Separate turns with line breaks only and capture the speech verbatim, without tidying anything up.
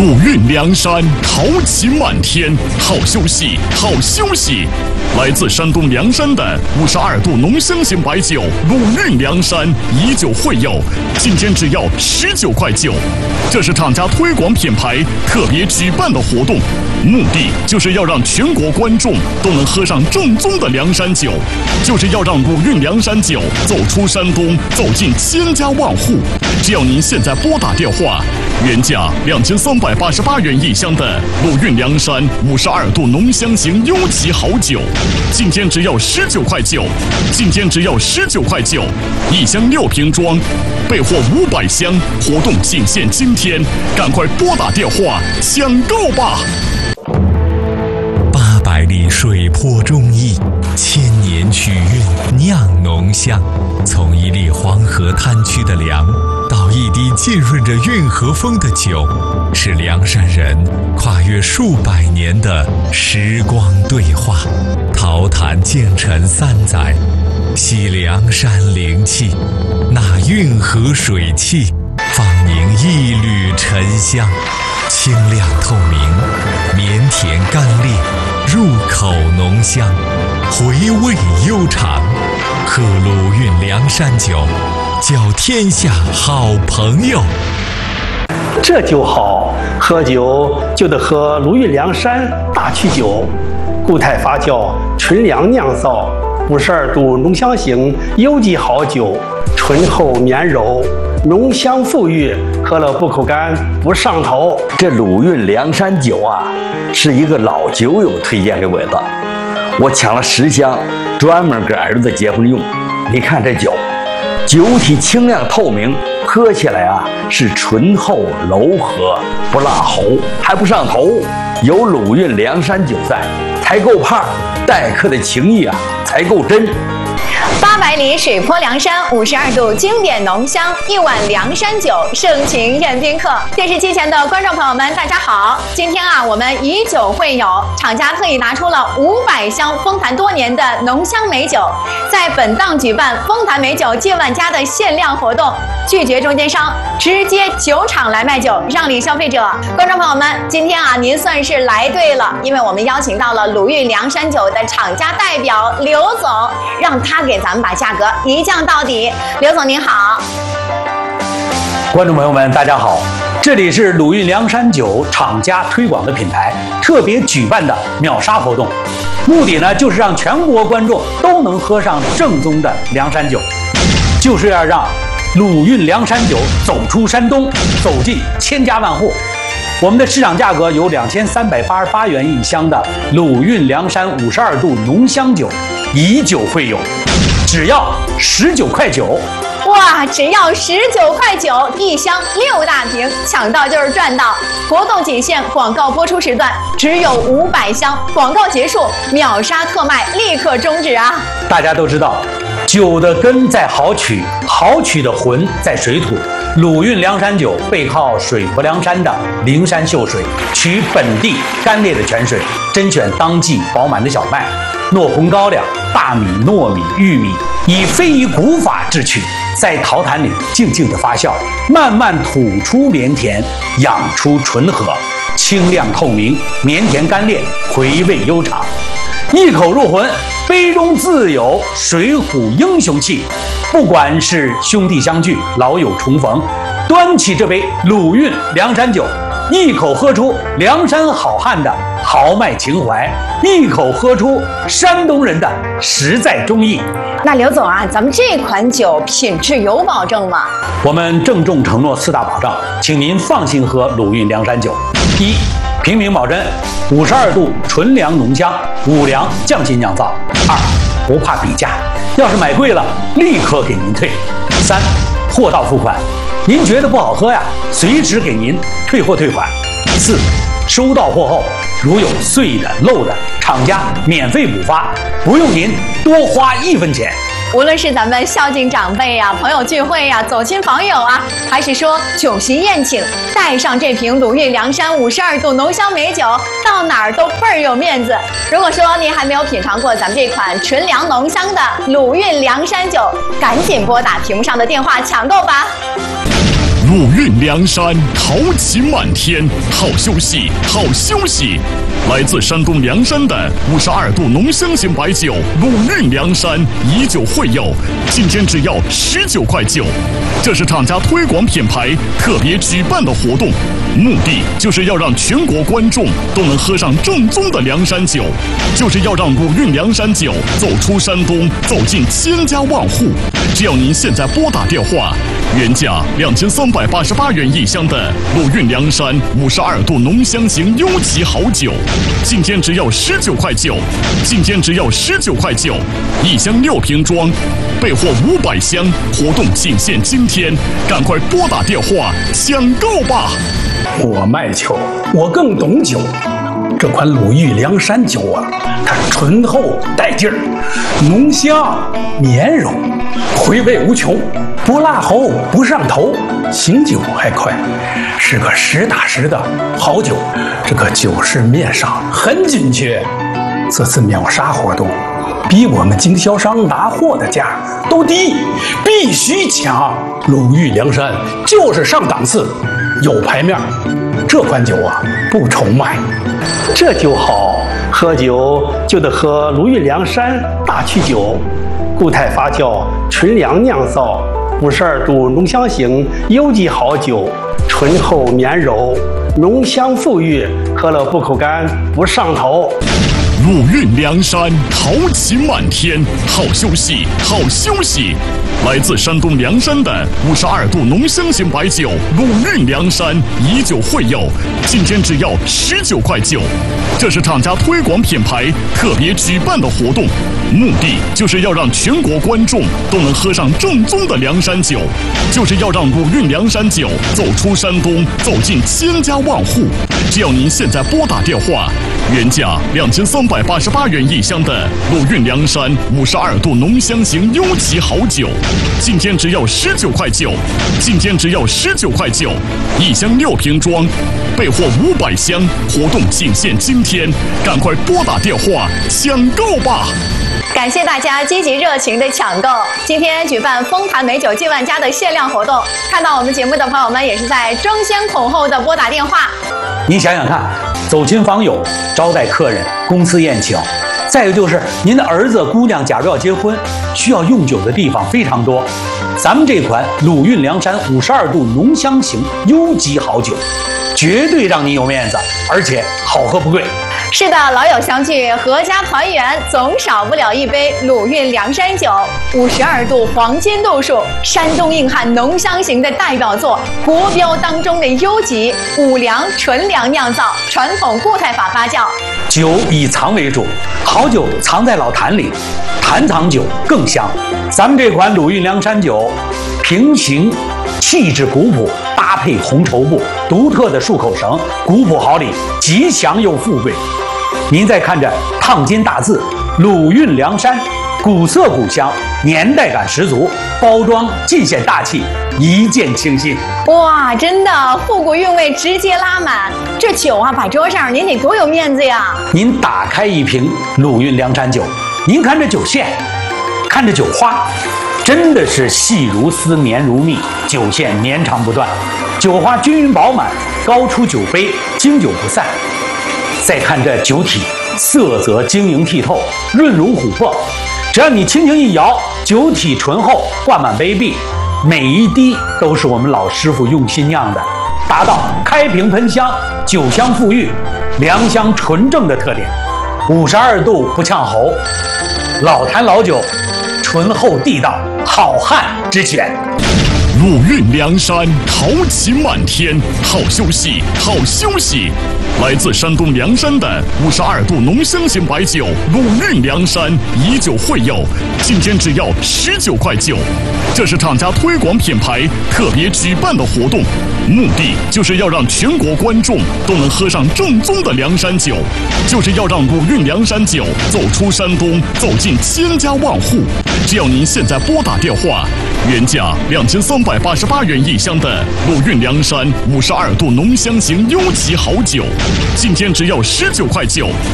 鲁韵梁山，豪气漫天，好休息，好休息。来自山东凉山的五十二度浓香型白酒鲁韵梁山以酒会友，今天只要十九块九。这是厂家推广品牌特别举办的活动，目的就是要让全国观众都能喝上正宗的凉山酒，就是要让鲁韵梁山酒走出山东，走进千家万户。只要您现在拨打电话，原价两千三百八十八元一箱的鲁韵梁山五十二度浓香型优级好酒，今天只要十九块九，今天只要十九块九，一箱六瓶装，备货五百箱，活动仅限今天，赶快拨打电话抢购吧！
八百里水泊忠义，千年曲韵酿浓香，从一粒黄河滩区的粮，到一滴浸润着运河风的酒，是凉山人跨越数百年的时光对话。陶坛建陈三载，吸凉山灵气，那运河水汽，方凝一缕沉香，清亮透明，绵甜甘冽，入口浓香，回味悠长。喝鲁韵凉山酒，交天下好朋友。
这酒好，喝酒就得喝鲁韵梁山大曲酒，固态发酵，纯粮酿造，五十二度浓香型优级好酒，醇厚绵柔，浓香馥郁，喝了不口干不上头。
这鲁韵梁山酒啊，是一个老酒友推荐给我的，我抢了十箱，专门给儿子结婚用。你看这酒，酒体清亮透明，喝起来啊是醇厚柔和，不辣喉，还不上头。有鲁韵梁山酒在，才够胖，待客的情谊啊才够真。
八百里水泊梁山，五十二度经典浓香，一碗梁山酒，盛情宴宾客。电视机前的观众朋友们，大家好！今天啊，我们以酒会友，厂家特意拿出了五百箱丰坛多年的浓香美酒，在本档举办丰坛美酒近万家的限量活动，拒绝中间商，直接酒厂来卖酒，让利消费者。观众朋友们，今天啊，您算是来对了，因为我们邀请到了鲁韵梁山酒的厂家代表刘总，让他给咱们把价格一降到底。刘总您好。
观众朋友们大家好，这里是鲁韵梁山酒厂家推广的品牌特别举办的秒杀活动，目的呢就是让全国观众都能喝上正宗的梁山酒，就是要让鲁韵梁山酒走出山东，走进千家万户。我们的市场价格有两千三百八十八元一箱的鲁韵梁山五十二度浓香酒，以酒会友，只要十九块九。
哇，只要十九块九，一箱六大瓶，抢到就是赚到！活动仅限广告播出时段，只有五百箱，广告结束，秒杀特卖，立刻终止啊！
大家都知道，酒的根在好曲，好曲的魂在水土。鲁韵梁山酒背靠水泊梁山的灵山秀水，取本地干裂的泉水，甄选当季饱满的小麦、糯红高粱、大米、糯米、玉米，以非遗古法制曲，在陶坛里静静的发酵，慢慢吐出绵甜，养出醇和，清亮透明，绵甜甘冽，回味悠长，一口入魂，杯中自有水浒英雄气。不管是兄弟相聚，老友重逢，端起这杯鲁韵梁山酒，一口喝出梁山好汉的豪迈情怀，一口喝出山东人的实在忠义。
那刘总啊，咱们这款酒品质有保证吗？
我们郑重承诺四大保障，请您放心喝鲁韵梁山酒。一、平民保真，五十二度纯粮浓香，五粮匠心酿造。二、不怕比价，要是买贵了，立刻给您退。三、货到付款，您觉得不好喝呀，随时给您退货退款。四、收到货后，如有碎的漏的，厂家免费补发，不用您多花一分钱。
无论是咱们孝敬长辈呀、朋友聚会呀、走亲访友啊，还是说酒席宴请，带上这瓶鲁韵梁山五十二度浓香美酒，到哪儿都倍儿有面子。如果说您还没有品尝过咱们这款纯粮浓香的鲁韵梁山酒，赶紧拨打屏幕上的电话抢购吧。
鲁韵梁山，豪情满天，好休息，好休息。来自山东凉山的五十二度浓香型白酒鲁韵梁山以酒会友，今天只要十九块九。这是厂家推广品牌特别举办的活动，目的就是要让全国观众都能喝上正宗的凉山酒，就是要让鲁韵梁山酒走出山东，走进千家万户。只要您现在拨打电话，原价两千三百八十八元一箱的鲁韵梁山五十二度浓香型优级好酒，今天只要十九块九，今天只要十九块九，一箱六瓶装，备货五百箱，活动仅限今天，赶快拨打电话抢购吧！
我卖酒，我更懂酒。这款鲁豫梁山酒啊，它醇厚带劲儿，浓香绵柔，回味无穷，不辣喉不上头，醒酒还快，是个实打实的好酒。这个酒市面上很紧缺，这次秒杀活动比我们经销商拿货的价都低，必须抢！鲁豫梁山就是上档次，有牌面。这款酒啊，不愁卖。
这酒好，喝酒就得喝鲁豫梁山大曲酒，固态发酵，纯粮酿造，五十二度浓香型优级好酒，醇厚绵柔，浓香馥郁，喝了不口干，不上头。
鲁韵梁山，豪情满天，好休息，好休息。来自山东凉山的五十二度浓香型白酒鲁韵梁山以酒会友，今天只要十九块九。这是厂家推广品牌特别举办的活动，目的就是要让全国观众都能喝上正宗的凉山酒，就是要让鲁韵梁山酒走出山东，走进千家万户。只要您现在拨打电话，原价两千三百八十八元一箱的鲁韵梁山五十二度浓香型优级好酒，今天只要十九块九，今天只要十九块九，一箱六瓶装，备货五百箱，活动仅限今天，赶快拨打电话抢购吧！
感谢大家积极热情的抢购。今天举办丰坛美酒进万家的限量活动，看到我们节目的朋友们也是在争先恐后的拨打电话。
您想想看，走亲访友、招待客人、公司宴请，再有就是您的儿子、姑娘假如要结婚，需要用酒的地方非常多。咱们这款鲁韵梁山五十二度浓香型优级好酒，绝对让您有面子，而且好喝不贵。
是的，老友相聚，阖家团圆，总少不了一杯鲁韵梁山酒。五十二度黄金度数，山东硬汉浓香型的代表作，国标当中的优级，五粮纯粮酿造，传统固态法发酵。
酒以藏为主，好酒藏在老坛里，坛藏酒更香。咱们这款鲁韵梁山酒，平形气质古朴，搭配红绸布，独特的漱口绳，古朴好礼，吉祥又富贵。您再看着烫金大字鲁韵梁山，古色古香，年代感十足，包装尽显大气，一见倾心。
哇，真的复古韵味直接拉满，这酒啊摆桌上您得多有面子呀！
您打开一瓶鲁韵梁山酒，您看这酒线，看这酒花，真的是细如丝，绵如蜜，酒线绵长不断，酒花均匀饱满，高出酒杯，经久不散。再看这酒体，色泽晶莹剔透，润如琥珀，只要你轻轻一摇，酒体醇厚，灌满杯壁，每一滴都是我们老师傅用心酿的，达到开瓶喷香，酒香馥郁，良香纯正的特点。五十二度不呛喉，老坛老酒，醇厚地道，好汉之选。
鲁韵梁山，豪情满天，好休息，好休息。来自山东凉山的五十二度浓香型白酒鲁韵梁山以酒会友，今天只要十九块九。这是厂家推广品牌特别举办的活动，目的就是要让全国观众都能喝上正宗的凉山酒，就是要让鲁韵梁山酒走出山东，走进千家万户。只要您现在拨打电话，原价两千三百八十八元一箱的鲁韵梁山五十二度浓香型优级好酒，今天只要十九块九。